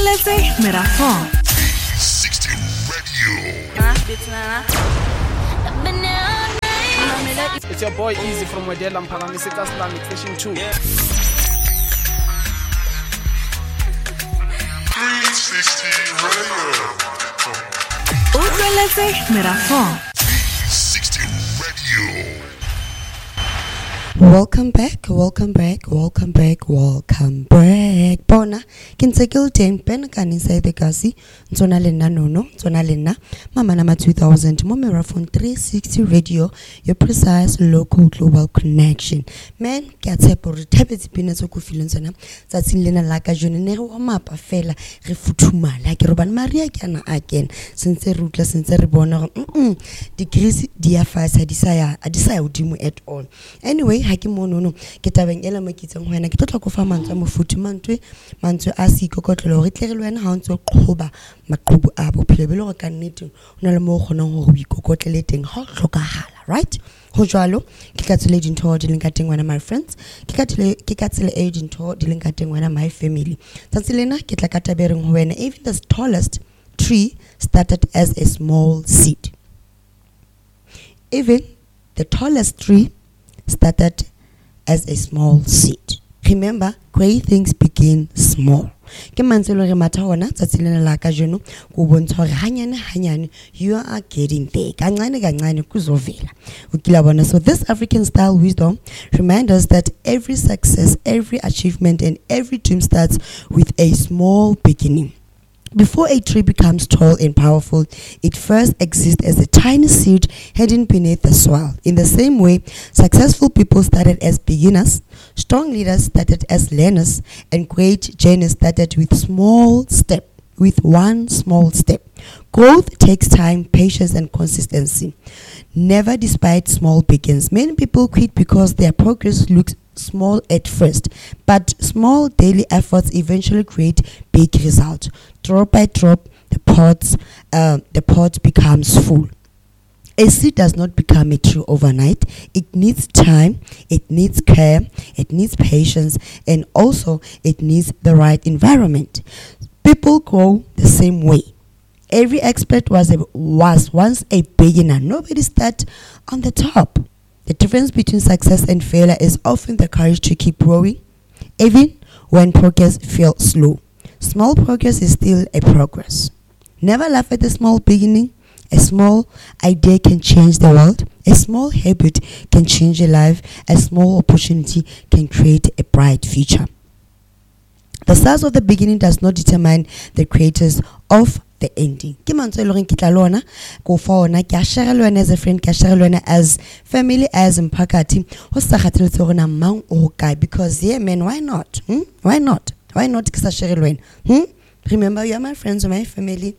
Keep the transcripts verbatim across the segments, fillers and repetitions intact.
utlweletse merafong sixty Radio. It's your boy Easy from Wedela Mpangamiseka Islamic Station two. three sixty Radio. utlweletse merafong sixty Radio. Welcome back, welcome back, welcome back, welcome back. Bona, kinsekil ten pen kan inside the kasi. Nzona lena nono, nzona lena. Mama nama two thousand. Momera phone three sixty Radio, your precise local global connection. Man, kiatsepo retapet pinetso kufilon sana. Zatsin lena laka jone nere wa mapa fela refutuma like Roban Maria kiana again. Since rutla since rebona. Degrees diafasa disaya adisaya udimu at all. Anyway. Hakimono ke tabeng ela makitseng ho yana ke tlotla go fa mantswe mo futhi mantwe mantswe a se ikokotlelo re tle re lwana ha ntse qoba maqhubu a bophelo be le go ka nnete o na le mo kgonang go ikokotlele teng ha tlhokahala right ho jwalo ke ka tsele dintho di leng ka teng wena my friends ke ka tsele ke ka tsele e dintho di leng ka teng wena my family tsatsi lena ke tla ka tabereng ho wena even the tallest tree started as a small seed even the tallest tree started as a small seed. Remember, great things begin small. Ke mantselo re matha hona tsatsilena la ka jeno go bontsha hore hanyane hanyane you are getting there. Kancane kancane kuzovela. Ukila bona. So this African style wisdom reminds us that every success, every achievement and every dream starts with a small beginning. Before a tree becomes tall and powerful, it first exists as a tiny seed hidden beneath the soil. In the same way, successful people started as beginners, strong leaders started as learners, and great journeys started with small step, with one small step. Growth takes time, patience, and consistency. Never despite small beginnings. Many people quit because their progress looks small at first, but small daily efforts eventually create big results. Drop by drop, the pot, uh, the pot becomes full. A seed does not become a tree overnight. It needs time, it needs care, it needs patience, and also it needs the right environment. People grow the same way. Every expert was a, was once a beginner. Nobody starts on the top. The difference between success and failure is often the courage to keep growing, even when progress feels slow. Small progress is still a progress. Never laugh at the small beginning. A small idea can change the world. A small habit can change your life. A small opportunity can create a bright future. The size of the beginning does not determine the creators of the ending. Ke mantswe le reng ke tla lona go fa ona ke a share le wena as a friend ke a share le wena as family as mphakathi ho sa kgatheletse gore na mang o kae because yeah man why not hmm? why not why not ke sa share le wena hmm? Remember you are my friends or my family.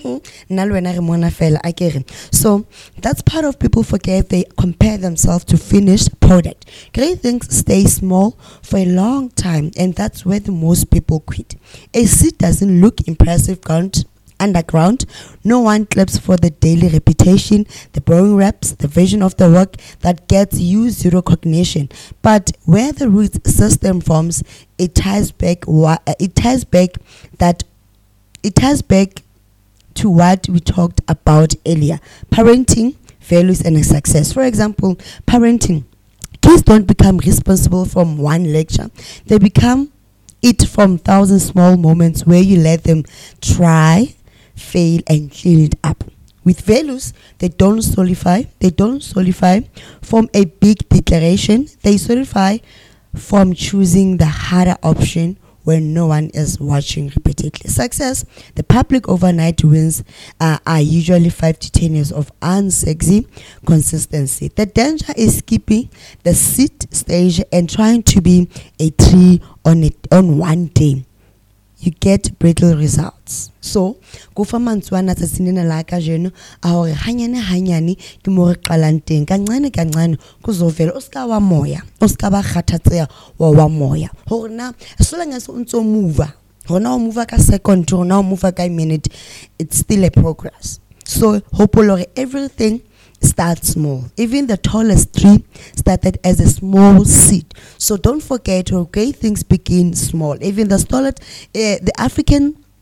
So that's part of people forget they compare themselves to finished product. Great things stay small for a long time and that's where the most people quit. A seed doesn't look impressive count underground. No one claps for the daily reputation, the boring reps, the vision of the work that gets you zero recognition. But where the root system forms, it ties back. It ties back that. It ties back to what we talked about earlier: parenting, values, and success. For example, parenting. Kids don't become responsible from one lecture; they become it from thousand small moments where you let them try, fail, and clean it up. With values, they don't solidify. They don't solidify from a big declaration. They solidify from choosing the harder option when no one is watching repeatedly. Success, the public overnight wins uh, are usually five to ten years of unsexy consistency. The danger is skipping the seed stage and trying to be a tree on it on one day. You get brittle results. So, go for mantswana tsatsina la ka jeno a hore hanyane hanyane ke mo re qalang teng ka ncane ka ncane kuzovela o ska wa moya o ska ba kgathatseya wa wa moya hore na sola nga se ntso move hona o move ka second hona o move ka minute it's still a progress. So hopefully everything starts small. Even the tallest tree started as a small seed. So don't forget, okay, things begin small. Even the tallest, uh, the African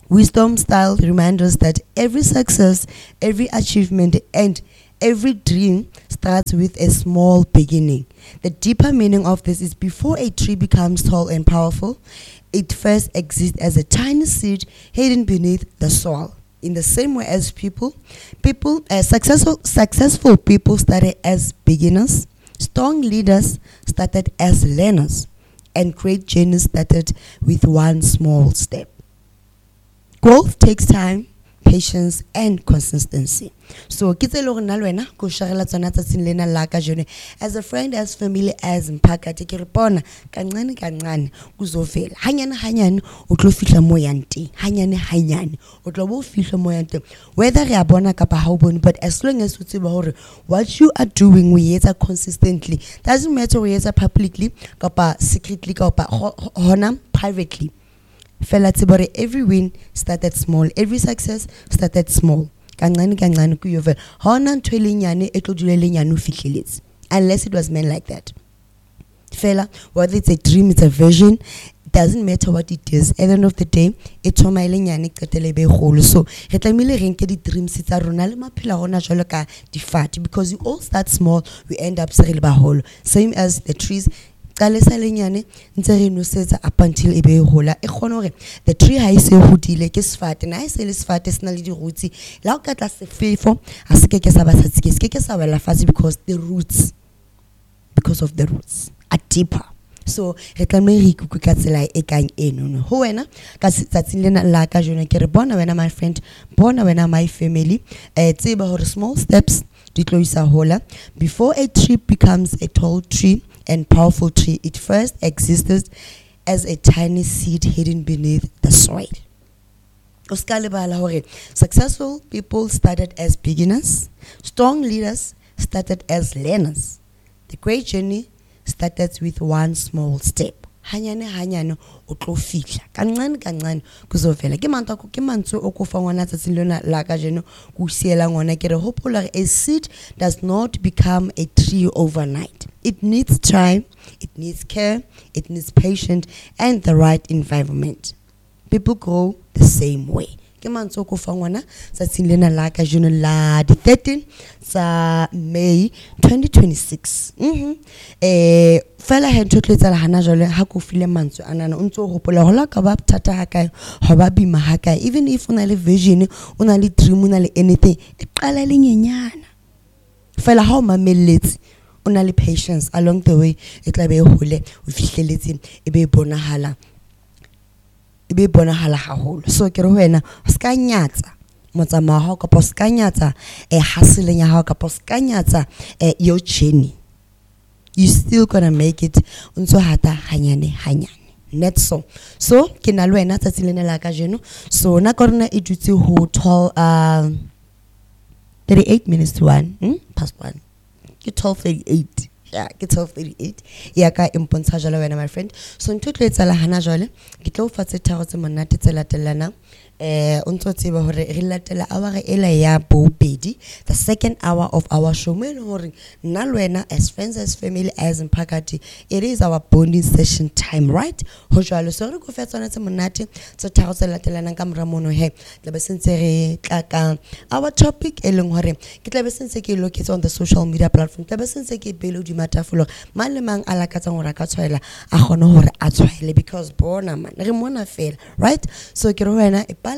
Wisdom style reminds us that every success, every achievement, and every dream starts with a small beginning. The deeper meaning of this is before a tree becomes tall and powerful, it first exists as a tiny seed hidden beneath the soil. In the same way as people, people uh, successful successful people started as beginners, strong leaders started as learners, and great genius started with one small step. Growth takes time, patience, and consistency. So, kitse lo rena lwena ko shagela tsona tsatsing lena la ka jone as a friend, as family, as mphakathi ke re bona kancane kancane kuzovela hanyane hanyane o tlo fihla mo yang teng hanyane hanyane o tlo bo fihla mo yang teng whether re a bona kapa ha o bone, but as long as o tseba hore what you are doing we etsa consistently, doesn't matter we etsa publicly kapa secretly kapa hona privately. Fela tsebore every win started small, every success started small. Kancane kancane ku yovela hona ntwe lenyane e tlo dula lenyane o fihleletse, unless it was meant like that. Fela whether it's a dream, it's a vision, it doesn't matter what it is, at the end of the day e thoma lenyane qetele be golo. So re tlamile re nke di dreams tsa rona le maphela rona jalo ka difati, because you all start small, we end up se re le baholo, same as the trees. Qalesa lenyane ntse re nosetsa up until e be hola e khona hore the tree ha ise hodile ke sefate na ise le sefate sena le di roots la o ka tla sefefo a se ke ke sa ba sa tsike se ke sa wela fase because the roots because of the roots are deeper. So re tlameha re ikuku ka tsela e kang eno no ho wena ka tsatsing lena la ka jone ke re bona wena my friend, bona wena my family, eh tseba hore small steps di tlo isa hola. Before a tree becomes a tall tree and powerful tree, it first existed as a tiny seed hidden beneath the soil. Successful people started as beginners, strong leaders started as learners. The great journey started with one small step. Hanyane hanyane o tlo fihla kancane kancane kuzovela ke manta ko ke mantso o ko fa ngwana tsatsing lona la ka jeno ku siela ngwana ke re hopola a seed does not become a tree overnight. It needs time, it needs care, it needs patience and the right environment. People grow the same way. Ke mantso ko fa ngwana tsatsing lena la ka jeno la the thirteenth sa May twenty twenty-six. Mhm. Eh fela he ntotletsa la hana jole ha ko file mantso anana o ntso hopola hola ka ba thata ha kae ho ba bima ha kae, even if una le vision una le dream una le anything e qala le nyenyana fela ha o mamelletse una le patience along the way e tla be hole o fihleletse e be bonahala e be bonahala haholo. So ke re wena ska nyatsa motsamao ha ka ska nyatsa e hustle nya ha ka ska nyatsa e your journey, you still gonna make it unso hata hanyane hanyane net so so ke na le wena tsa tsilene la ka jeno. So na korona e dutse ho twelve uh thirty-eight minutes to one hmm? past one ke twelve thirty-eight. Yeah, ke twelve thirty-eight ya ka impontsha jalo wena my friend. So ntotlo etsa la hana jale ke tlo fatse tharo tse monate tse latelana eh ontso tseba hore re latela hour ela ya bobedi, the second hour of our show me hore nna lwena as friends, as family, as mphakathi, it is our bonding session time, right? Ho jalo so re go fetsana tse monate tse tharo tse latelana ka mramono he tla be sentse re tla ka our topic e leng hore ke tla be sentse ke locate on the social media platform, tla be sentse ke belo di matafolo mang le mang ala ka tsang hore ka tshwaela a gone hore a tshwaele because bona man re mona fela, right? So ke re wena